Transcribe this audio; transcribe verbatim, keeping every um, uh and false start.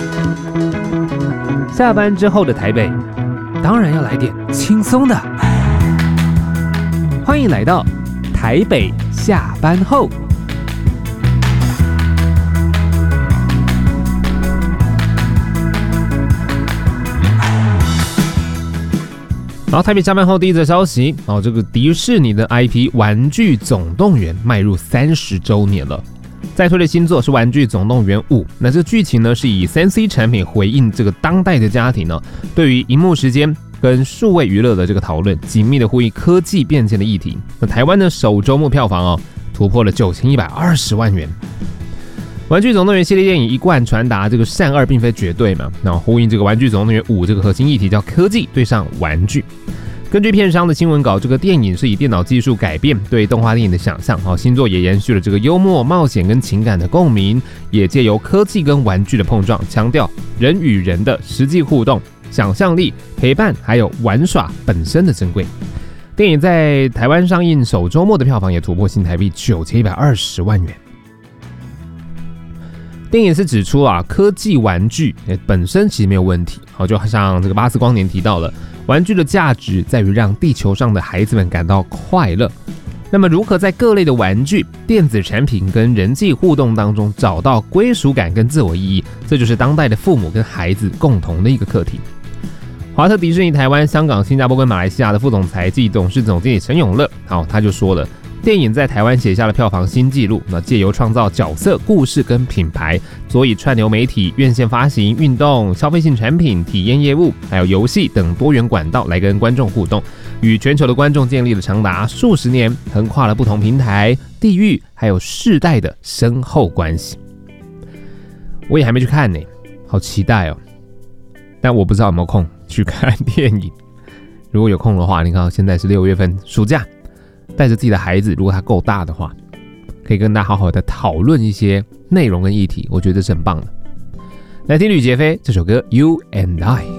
下班之后的台北，当然要来点轻松的。欢迎来到台北下班后。然后台北下班后第一则消息，哦，这个迪士尼的 I P《玩具总动员》迈入三十周年了。再推的新作是《玩具总动员五》，那这个剧情呢是以 三 C 产品回应这个当代的家庭呢，对于萤幕时间跟数位娱乐的这个讨论，紧密的呼应科技变迁的议题。那台湾的首周末票房哦突破了九千一百二十万元。玩具总动员系列电影一贯传达这个善恶并非绝对嘛，然后呼应这个玩具总动员五这个核心议题叫科技对上玩具。根据片商的新闻稿，这个电影是以电脑技术改变对动画电影的想象，新作也延续了这个幽默、冒险跟情感的共鸣，也借由科技跟玩具的碰撞，强调人与人的实际互动、想象力、陪伴还有玩耍本身的珍贵。电影在台湾上映首周末的票房也突破新台币九千一百二十万元。电影是指出啊，科技玩具本身其实没有问题，好，就像这个巴斯光年提到了，玩具的价值在于让地球上的孩子们感到快乐。那么，如何在各类的玩具、电子产品跟人际互动当中找到归属感跟自我意义，这就是当代的父母跟孩子共同的一个课题。华特迪士尼台湾、香港、新加坡跟马来西亚的副总裁暨董事总经理陈永乐，好，他就说了。电影在台湾写下了票房新纪录，那借由创造角色、故事跟品牌，所以串流媒体、院线发行、运动、消费性产品、体验业务，还有游戏等多元管道来跟观众互动，与全球的观众建立了长达数十年、横跨了不同平台、地域还有世代的深厚关系。我也还没去看呢，好期待哦！但我不知道有没有空去看电影。如果有空的话，你看现在是六月份，暑假。带着自己的孩子，如果他够大的话，可以跟他好好的讨论一些内容跟议题，我觉得这是很棒的。来听吕杰飞这首歌《You and I》。